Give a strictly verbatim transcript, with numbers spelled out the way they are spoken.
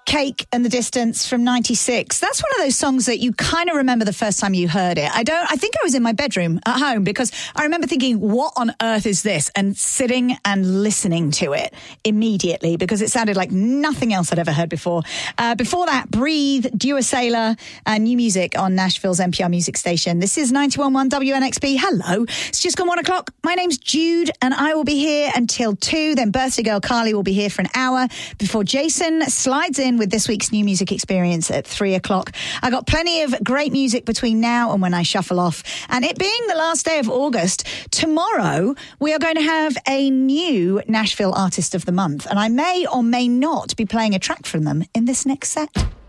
Cake and the Distance from ninety-six. That's one of those songs that you kind of remember the first time you heard it. I don't, I think I was in my bedroom at home because I remember thinking, what on earth is this? And sitting and listening to it immediately because it sounded like nothing else I'd ever heard before. Uh, before that, Breathe, Dua Sailor, uh, new music on Nashville's N P R music station. This is ninety-one point one W N X P. Hello. It's just gone one o'clock. My name's Jude and I will be here until two. Then birthday girl Carly will be here for an hour before Jason slides in with this week's new music experience at three o'clock. I got plenty of great music between now and when I shuffle off. And it being the last day of August, tomorrow we are going to have a new Nashville Artist of the Month. And I may or may not be playing a track from them in this next set.